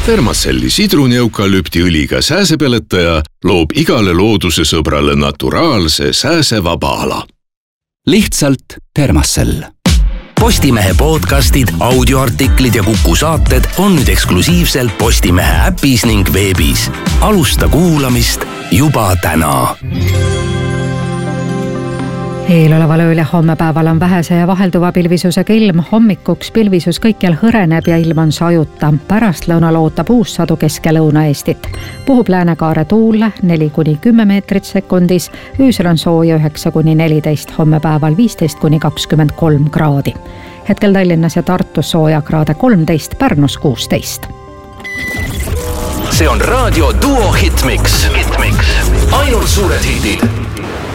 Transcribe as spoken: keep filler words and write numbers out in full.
Thermacelli sidruni-eukalüptiõliga sääsepeletaja loob igale looduse sõbrale naturaalse sääsevaba ala. Lihtsalt Thermacell. Postimehe podcastid, audioartiklid ja Kuku saated on nüüd eksklusiivselt Postimehe äpis ning veebis. Alusta kuulamist juba täna. Eeloleval ööl ja hommepäeval on vähese ja vahelduva pilvisusega ilm. Hommikuks pilvisus kõikjal hõreneb ja ilm on sajuta. Pärast lõunal ootab uussadu Kesk- ja Lõuna-Eestit. Puhub läänekaare tuul neli kuni kümme meetrit sekundis. Öösel on sooja üheksa kuni neliteist, hommepäeval viisteist kuni kakskümmend kolm kraadi. Hetkel Tallinnas ja Tartus sooja kraade kolmteist, Pärnus kuusteist. See on Raadio Duo Hitmix. Hitmix. Ainult suured hitid.